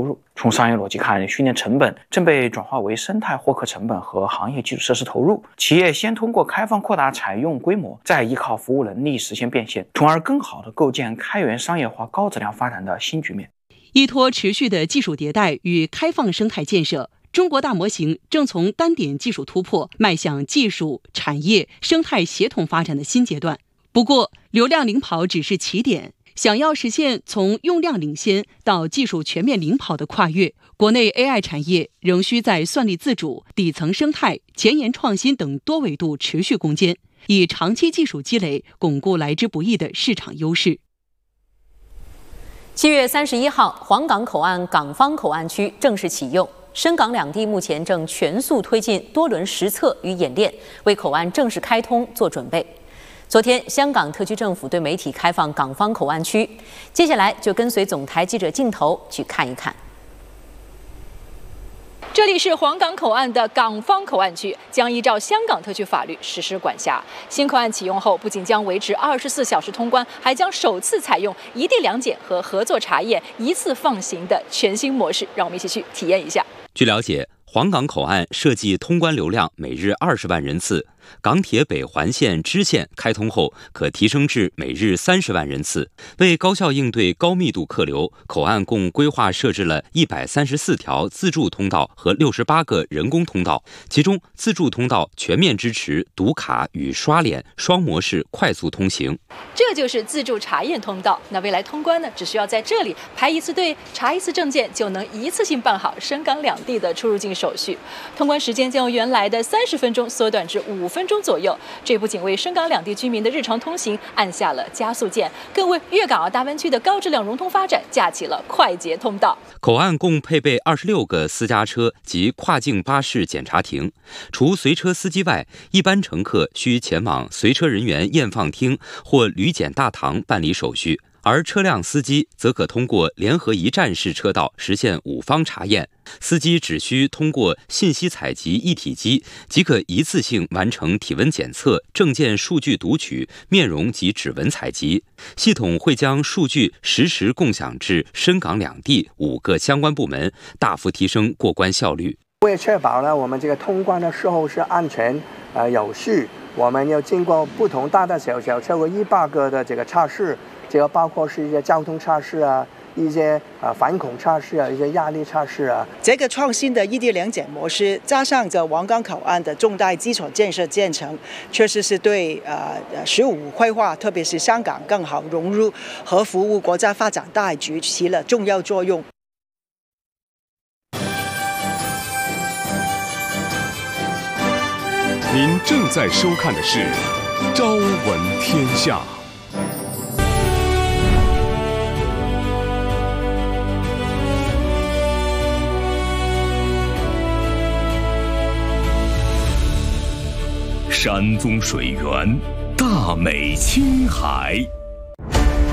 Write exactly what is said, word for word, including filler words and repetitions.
入。从商业逻辑看，训练成本正被转化为生态获客成本和行业基础设施投入。企业先通过开放扩大采用规模，再依靠服务能力实现变现，从而更好地构建开源商业化高质量发展的新局面。 依托持续的技术迭代与开放生态建设，中国大模型正从单点技术突破迈向技术、产业、生态协同发展的新阶段。不过，流量领跑只是起点，想要实现从用量领先到技术全面领跑的跨越，国内 A I 产业仍需在算力自主、底层生态、前沿创新等多维度持续攻坚，以长期技术积累巩固来之不易的市场优势。 七月三十一号，黄冈口岸港方口岸区正式启用。深港两地目前正全速推进多轮实测与演练，为口岸正式开通做准备。昨天，香港特区政府对媒体开放港方口岸区，接下来就跟随总台记者镜头去看一看。 这里是黄冈口岸的港方口岸区，将依照香港特区法律实施管辖。新口岸启用后，不仅将维持二十四小时通关，还将首次采用一地两检和合作查验一次放行的全新模式。让我们一起去体验一下。 据了解，黄冈口岸设计通关流量每日二十万人次，港铁北环线支线开通后可提升至每日三十万人次。为高效应对高密度客流，口岸共规划设置了一百三十四条自助通道和六十八个人工通道，其中自助通道全面支持读卡与刷脸双模式快速通行。 这就是自助查验通道。那未来通关呢，只需要在这里排一次队，查一次证件，就能一次性办好深港两地的出入境手续。通关时间将由原来的三十分钟缩短至五分钟左右。这不仅为深港两地居民的日常通行按下了加速键，更为粤港澳大湾区的高质量融通发展架起了快捷通道。 口岸共配备二十六个私家车及跨境巴士检查亭，除随车司机外，一般乘客需前往随车人员验放厅或旅检大堂办理手续，而车辆司机则可通过联合一站式车道实现五方查验。司机只需通过信息采集一体机，即可一次性完成体温检测、证件数据读取、面容及指纹采集。系统会将数据实时共享至深港两地五个相关部门，大幅提升过关效率。 为确保呢我们这个通关的时候是安全呃有序，我们要经过不同大大小小超过一百个的这个测试，这个包括是一些交通测试啊，一些呃反恐测试啊，一些压力测试啊。 这个创新的一地两检模式，加上着黄冈口岸的重大基础建设建成，确实是对呃“十五”规划，特别是香港更好融入和服务国家发展大局起了重要作用。 您正在收看的是《朝闻天下》。山宗水源，大美青海。